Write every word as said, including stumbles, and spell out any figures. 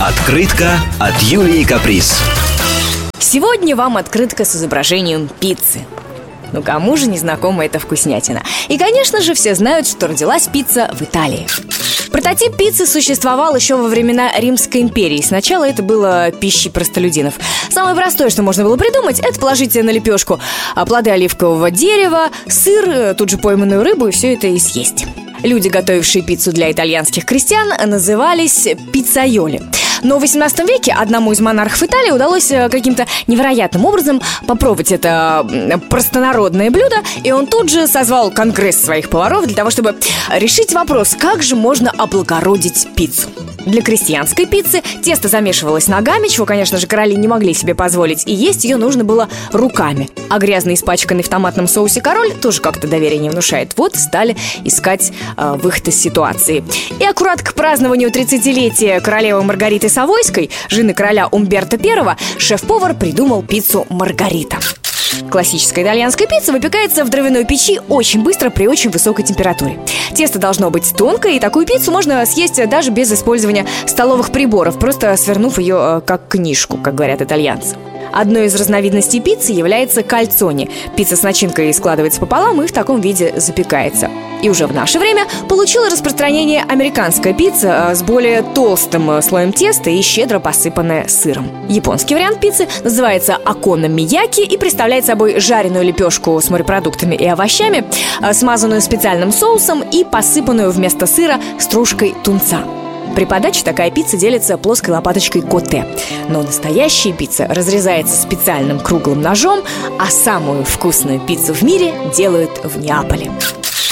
Открытка от Юлии Каприз. Сегодня вам открытка с изображением пиццы. Ну кому же не знакома эта вкуснятина? И, конечно же, все знают, что родилась пицца в Италии. Прототип пиццы существовал еще во времена Римской империи. Сначала это было пищей простолюдинов. Самое простое, что можно было придумать, это положить на лепешку плоды оливкового дерева, сыр, тут же пойманную рыбу, и все это и съесть. Люди, готовившие пиццу для итальянских крестьян, назывались пиццайоли. Но в восемнадцатом веке одному из монархов Италии удалось каким-то невероятным образом попробовать это простонародное блюдо, и он тут же созвал конгресс своих поваров для того, чтобы решить вопрос, как же можно облагородить пиццу. Для крестьянской пиццы тесто замешивалось ногами, чего, конечно же, короли не могли себе позволить, и есть ее нужно было руками. А грязный, испачканный в томатном соусе король тоже как-то доверия не внушает. Вот стали искать э, выход из ситуации. И аккурат к празднованию тридцатилетия королевы Маргариты Савойской, жены короля Умберто Первого, шеф-повар придумал пиццу Маргарита. Классическая итальянская пицца выпекается в дровяной печи очень быстро при очень высокой температуре. Тесто должно быть тонкое, и такую пиццу можно съесть даже без использования столовых приборов, просто свернув ее как книжку, как говорят итальянцы. Одной из разновидностей пиццы является кальцоне. Пицца с начинкой складывается пополам и в таком виде запекается. И уже в наше время получила распространение американская пицца с более толстым слоем теста и щедро посыпанная сыром. Японский вариант пиццы называется окономияки и представляет собой жареную лепешку с морепродуктами и овощами, смазанную специальным соусом и посыпанную вместо сыра стружкой тунца. При подаче такая пицца делится плоской лопаточкой котте. Но настоящая пицца разрезается специальным круглым ножом, а самую вкусную пиццу в мире делают в Неаполе.